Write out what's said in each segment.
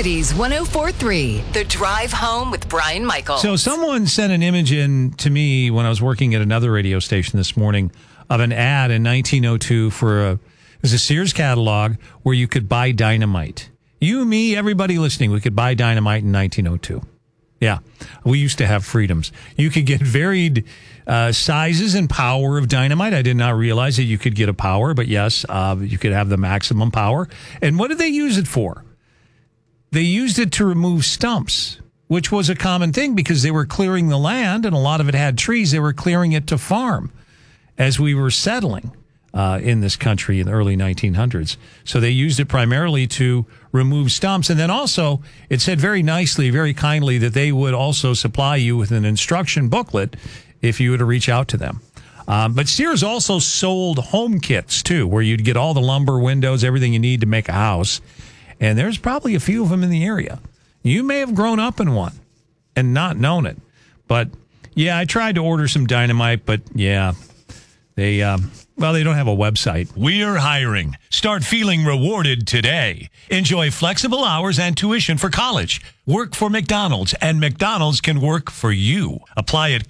Cities 104.3, The Drive Home with Brian Michael. So someone sent an image in to me when I was working at another radio station this morning of an ad in 1902 for it was a Sears catalog where you could buy dynamite. You, me, everybody listening, we could buy dynamite in 1902. Yeah, we used to have freedoms. You could get varied sizes and power of dynamite. I did not realize that you could get a power, but yes, you could have the maximum power. And what did they use it for? They used it to remove stumps, which was a common thing because they were clearing the land, and a lot of it had trees. They were clearing it to farm as we were settling in this country in the early 1900s. So they used it primarily to remove stumps. And then also, it said very nicely, very kindly, that they would also supply you with an instruction booklet if you were to reach out to them. But Sears also sold home kits, too, where you'd get all the lumber, windows, everything you need to make a house. And there's probably a few of them in the area. You may have grown up in one and not known it. But, yeah, I tried to order some dynamite, but, yeah, they don't have a website. We're hiring. Start feeling rewarded today. Enjoy flexible hours and tuition for college. Work for McDonald's, and McDonald's can work for you. Apply at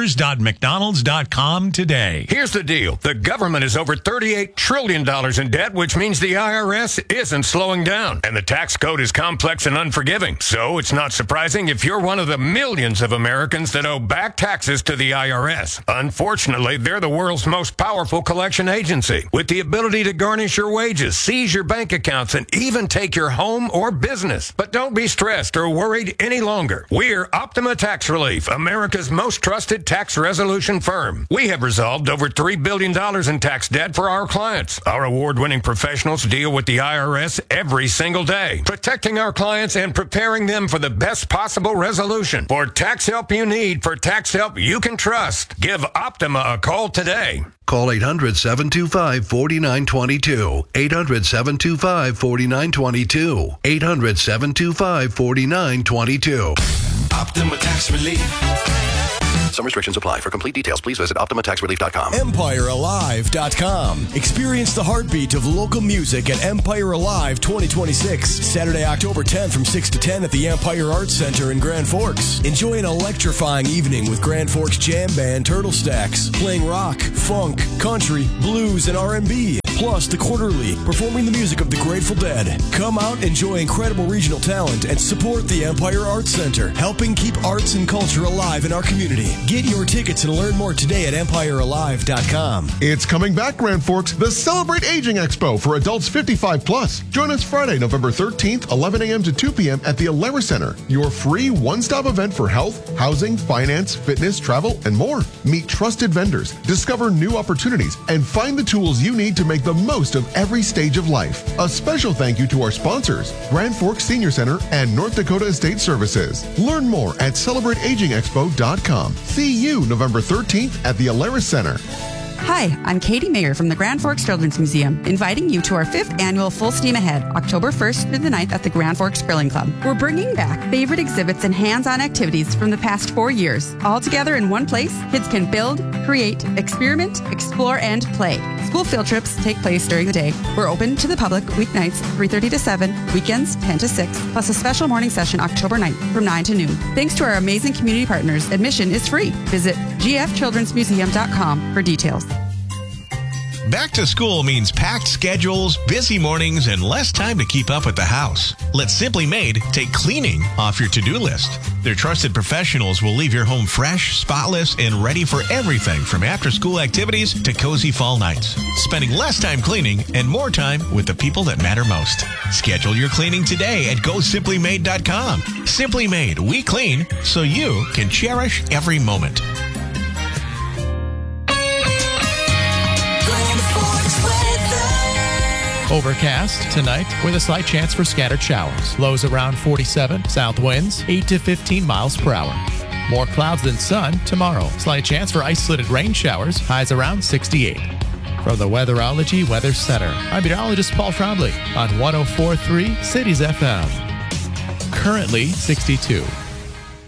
careers.mcdonalds.com today. Here's the deal. The government is over $38 trillion in debt, which means the IRS isn't slowing down. And the tax code is complex and unforgiving. So it's not surprising if you're one of the millions of Americans that owe back taxes to the IRS. Unfortunately, they're the world's most powerful collection agency, with the ability to garnish your wages, seize your bank accounts, and even take your home or business. But don't be stressed or worried any longer. We're Optima Tax Relief, America's most trusted tax resolution firm. We have resolved over $3 billion in tax debt for our clients. Our award-winning professionals deal with the IRS every single day, protecting our clients and preparing them for the best possible resolution. For tax help you need, for tax help you can trust, give Optima a call today. Call 800-725-4922. 800-725-4922. 800-725-4922. Optima Tax Relief. Some restrictions apply. For complete details, please visit OptimaTaxRelief.com. EmpireAlive.com. Experience the heartbeat of local music at Empire Alive 2026. Saturday, October 10th from 6 to 10 at the Empire Arts Center in Grand Forks. Enjoy an electrifying evening with Grand Forks jam band Turtle Stacks, playing rock, funk, country, blues, and R&B. Plus, The Quarterly, performing the music of the Grateful Dead. Come out, enjoy incredible regional talent, and support the Empire Arts Center, helping keep arts and culture alive in our community. Get your tickets and learn more today at EmpireAlive.com. It's coming back, Grand Forks, the Celebrate Aging Expo for adults 55 plus. Join us Friday, November 13th, 11 a.m. to 2 p.m. at the Alara Center, your free one-stop event for health, housing, finance, fitness, travel, and more. Meet trusted vendors, discover new opportunities, and find the tools you need to make the most of every stage of life. A special thank you to our sponsors, Grand Forks Senior Center and North Dakota Estate Services. Learn more at CelebrateAgingExpo.com. See you November 13th at the Alara Center. Hi, I'm Katie Mayer from the Grand Forks Children's Museum, inviting you to our 5th annual Full Steam Ahead, October 1st through the 9th at the Grand Forks Grilling Club. We're bringing back favorite exhibits and hands-on activities from the past 4 years. All together in one place, kids can build, create, experiment, explore, and play. School field trips take place during the day. We're open to the public weeknights 3:30 to 7, weekends 10 to 6, plus a special morning session October 9th from 9 to noon. Thanks to our amazing community partners, admission is free. Visit gfchildrensmuseum.com for details. Back to school means packed schedules, busy mornings, and less time to keep up with the house. Let Simply Made take cleaning off your to-do list. Their trusted professionals will leave your home fresh, spotless, and ready for everything from after-school activities to cozy fall nights. Spending less time cleaning and more time with the people that matter most. Schedule your cleaning today at GoSimplyMade.com. Simply Made, we clean so you can cherish every moment. Overcast tonight with a slight chance for scattered showers. Lows around 47, south winds 8 to 15 miles per hour. More clouds than sun tomorrow. Slight chance for isolated rain showers, highs around 68. From the Weatherology Weather Center, I'm meteorologist Paul Trombley on 104.3 Cities FM. Currently 62.